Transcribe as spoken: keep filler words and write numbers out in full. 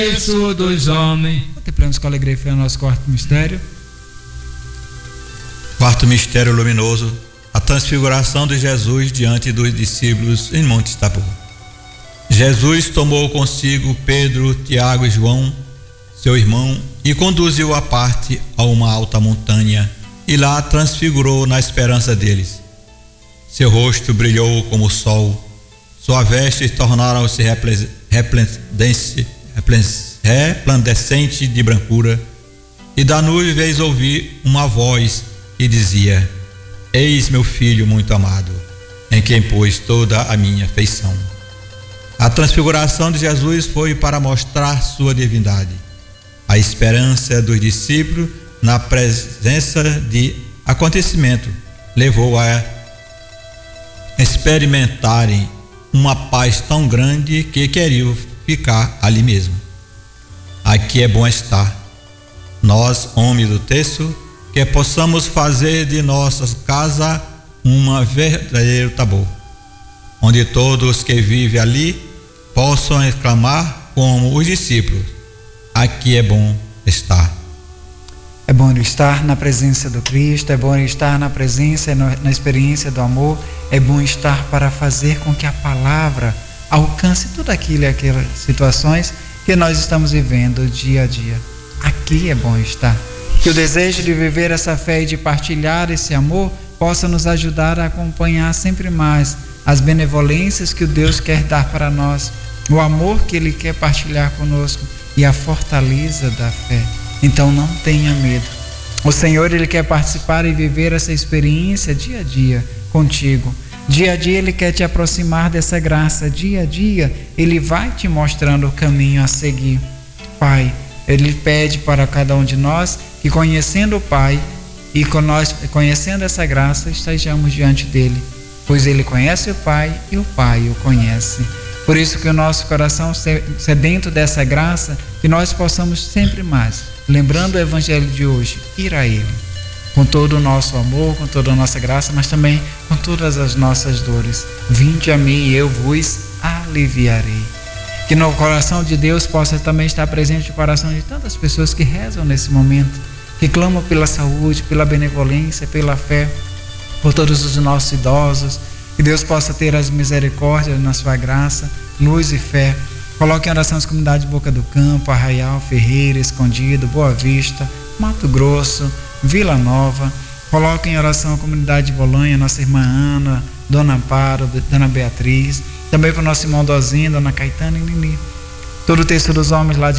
berço dos homens. Contemplemos com alegria e fé o nosso quarto mistério. Quarto mistério luminoso, a transfiguração de Jesus diante dos discípulos em Monte Tabor. Jesus tomou consigo Pedro, Tiago e João, seu irmão, e conduziu à parte a uma alta montanha, e lá transfigurou na esperança deles. Seu rosto brilhou como o sol, sua veste tornaram-se resplandecente de brancura, e da nuvem veio ouvir uma voz que dizia: Eis meu filho muito amado, em quem pus toda a minha afeição. A transfiguração de Jesus foi para mostrar sua divindade. A esperança dos discípulos na presença de acontecimento levou a experimentarem uma paz tão grande que queriam ficar ali mesmo. Aqui é bom estar. Nós, homens do texto, que possamos fazer de nossa casa uma verdadeiro Tabor, onde todos que vivem ali possam exclamar como os discípulos: aqui é bom estar. É bom estar na presença do Cristo, é bom estar na presença, na experiência do amor, é bom estar para fazer com que a palavra alcance tudo aquilo e aquelas situações que nós estamos vivendo dia a dia. Aqui é bom estar. Que o desejo de viver essa fé e de partilhar esse amor possa nos ajudar a acompanhar sempre mais as benevolências que o Deus quer dar para nós, o amor que Ele quer partilhar conosco e a fortaleza da fé. Então não tenha medo. O Senhor, Ele quer participar e viver essa experiência dia a dia contigo. Dia a dia Ele quer te aproximar dessa graça. Dia a dia Ele vai te mostrando o caminho a seguir. Pai, Ele pede para cada um de nós que, conhecendo o Pai e com nós, conhecendo essa graça, estejamos diante dEle, pois Ele conhece o Pai e o Pai o conhece. Por isso que o nosso coração sedento dessa graça, que nós possamos sempre mais, lembrando o Evangelho de hoje, ir a Ele, com todo o nosso amor, com toda a nossa graça, mas também com todas as nossas dores. Vinde a mim e eu vos aliviarei. Que no coração de Deus possa também estar presente o coração de tantas pessoas que rezam nesse momento, que clamam pela saúde, pela benevolência, pela fé, por todos os nossos idosos. Que Deus possa ter as misericórdias na sua graça, luz e fé. Coloque em oração as comunidades Boca do Campo, Arraial, Ferreira, Escondido, Boa Vista, Mato Grosso, Vila Nova. Coloque em oração a comunidade de Bolanha, nossa irmã Ana, Dona Amparo, Dona Beatriz. Também para o nosso irmão Dozinho, Dona Caetana e Nini. Todo o texto dos homens lá de